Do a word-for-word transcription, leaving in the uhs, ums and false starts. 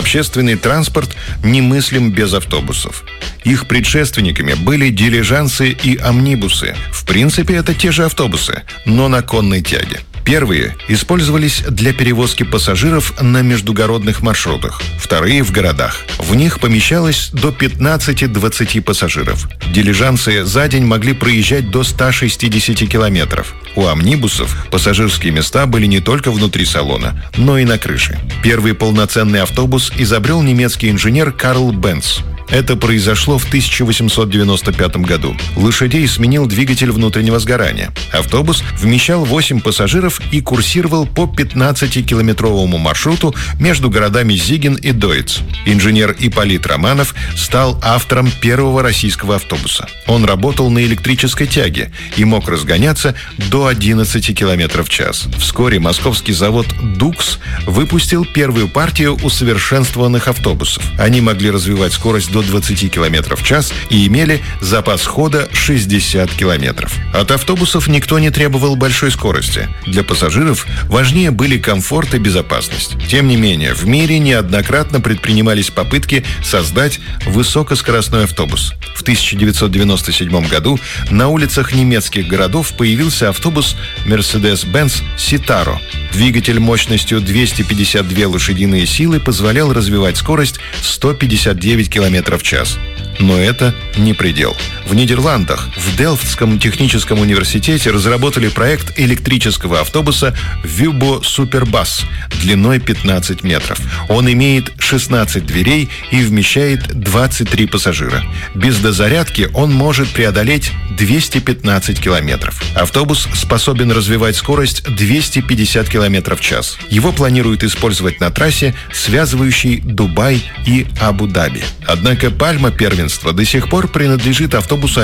Общественный транспорт немыслим без автобусов. Их предшественниками были дилижансы и амнибусы. В принципе, это те же автобусы, но на конной тяге. Первые использовались для перевозки пассажиров на междугородных маршрутах, вторые — в городах. В них помещалось до пятнадцати-двадцати пассажиров. Дилижансы за день могли проезжать до ста шестидесяти километров. У амнибусов пассажирские места были не только внутри салона, но и на крыше. Первый полноценный автобус изобрел немецкий инженер Карл Бенц. Это произошло в тысяча восемьсот девяносто пятом году. Лошадей сменил двигатель внутреннего сгорания. Автобус вмещал восемь пассажиров и курсировал по пятнадцатикилометровому маршруту между городами Зиген и Дойц. Инженер Ипполит Романов стал автором первого российского автобуса. Он работал на электрической тяге и мог разгоняться до одиннадцати километров в час. Вскоре московский завод «Дукс» выпустил первую партию усовершенствованных автобусов. Они могли развивать скорость до двадцати километров в час и имели запас хода шестьдесят километров. От автобусов никто не требовал большой скорости. Для пассажиров важнее были комфорт и безопасность. Тем не менее, в мире неоднократно предпринимались попытки создать высокоскоростной автобус. В тысяча девятьсот девяносто седьмом году на улицах немецких городов появился автобус Mercedes-Benz Citaro. Двигатель мощностью двести пятьдесят две лошадиные силы позволял развивать скорость сто пятьдесят девять километров в час. Но это не предел. В Нидерландах в Делфтском техническом университете разработали проект электрического автобуса Вюбо Супербас длиной пятнадцать метров. Он имеет шестнадцать дверей и вмещает двадцать три пассажира. Без дозарядки он может преодолеть двести пятнадцать километров. Автобус способен развивать скорость двести пятьдесят километров в час. Его планируют использовать на трассе, связывающей Дубай и Абу-Даби. Однако пальма первенства до сих пор принадлежит автобусу